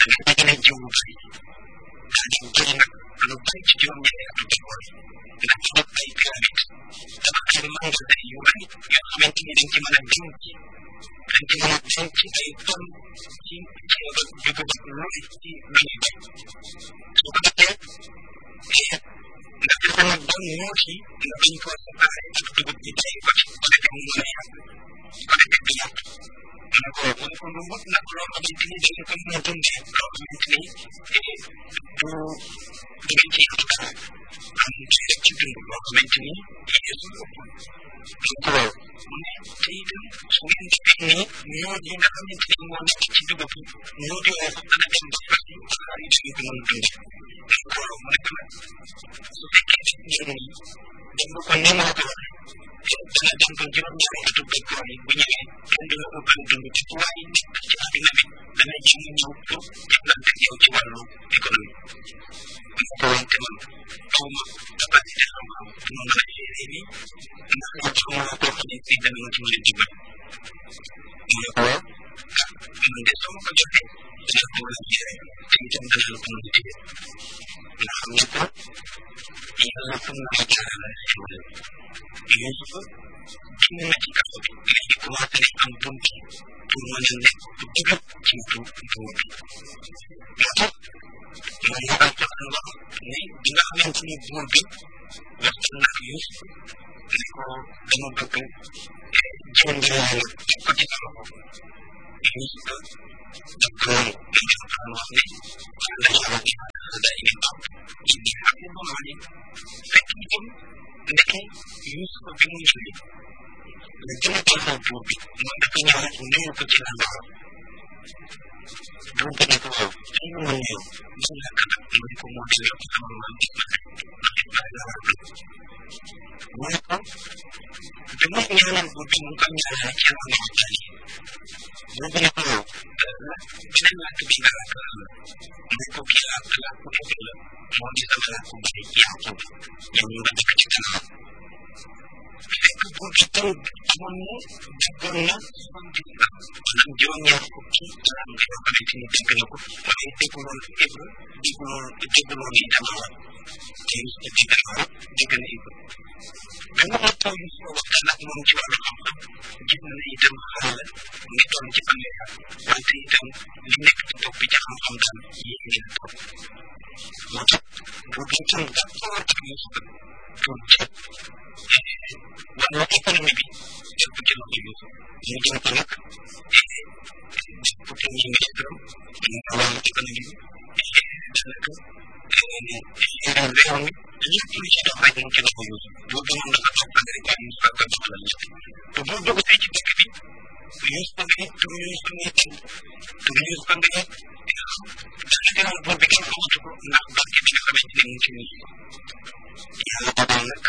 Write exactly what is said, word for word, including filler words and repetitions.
dañu dajale jiw bu bari daal di jël nag lu bari ci juróom-ñaari atu tegoon ndax ñu def ay pyramide tabax ay magasin yu bari yoo xamante ni dañ ci mën a denc dañ ci mën a denc ay tonnes ci ceeb ak dugub ak loolu ci lu ñuy bay su ko defee ndax dafa nag doon ñoot yi nga bañ koo séparé ak dugub bi bàyyi ko ci su ko defee mu mën a yàq su ko defee du yàq mu ne ko mu ne ko lu wut nag loo xamante ni dañ ko mën a dundee loo xamante ni du du ngeen ci yàq dara am ci dund loo xamante ni yeesu donc loolu mu ne te itam su ngeen defee nii ñoot yi nga xamante ni moo nekk ci dugub bi ñoot yooyu sax dana dem ba fas yi xaar yi dañu ko mën a dundee donc loolu mu ne ko nag su fekkee def ngeen nii dem ba ko ni ma ko waxee dana dem ba juróom-ñaari atu béykat yi bu ñëwee kenn du la ubbal dund te waaye nekk ci àdduna bi dana jéem a ñëw pour jëflante ak yow ci wàllu économie bu ñu ko wante man xaw ma capacité xam-xam pour ma mën a gérer nii ndax yow xaw ma koo xam ne fii dana ma ci mën a dimbal mu ne ko waaw ah man de soo ma ko joxee dana ko mën a gérer te itam dana la ko mën a téye nga xam ne ko yàlla fu mu koy jaarale xewal Yuusufa génn na ci kaso bi léegi commencé nañ am bunt pour mën a nekk bu dëgër ci wetu buur bi moo tax moom moo alquran wax ne bi nga xamante ni buur bi waxtaan na ak Yuusuf ne ko dama bëgg jël mbir moomu teg ko ci sa loxo Yuusufa daf ko nangu moom alquran wax ne qala yaa rabbi khaza'ini al-ard inni hafizun alim fekk itam ndeke Yuusufa bi mu ñëwee la gën a teexal buur bi mooy dafa ñëw rek nuyu ko ci làmbaram buur bi ne ko waaw tey ma nuyu ban lakk nag mu ne ko moo demee ko sama maam di ma nekk ndax it bari la war a mu ne ko bi muy ñaanal buur bi mu ngi ko ñaanal ci yàlla nga waxtaan yi buur bi ne ko waaw beneen làkk bi nga làkk la mu ne ko kii làkk làkk bu ëpp la moo di sama làkk bari Yaaqub yow ñu nga dëkk ci kanam fekk buur bi tam amoon na déggoon na soixante-dix ans maanaam juróom-ñaar fukki langue yoo xamante ni dégg na ko waaye dégguloon hébreu dégguloon dégguloon itam arab te Yuusufa dégg na arab dégg na hébreu bi mu waxtaan Yuusufa waxtaan ak moom ci wàllu xam-xam gis na ne itam xale la mu ngi toll ci fanweer wante itam li nekk ci topp bi ci xam-xam daal yéen ngeen topp moo tax buur bi itam d'accord ak Yuusufa pour jël wàllu économie bi jël ko ci loxo Yuusufa mu jël ko nag def ko premier ministre mu wàllu économie bi daanaka réew réew mi lépp lu ci dox rek mu ci loxo Yuusufa buur bi moom dafa toog fan rek waaye Yuusufa ko doxalal lépp te buur dugg see ci dëkk bi Yuusufa nga yëg tur Yuusufa nga yëg tur Yuusufa nga yëg daanaka moom buur bi kenn xamatu ko ndax barke bi nga xamante ne mu ci Yuusufa yàlla dogal nag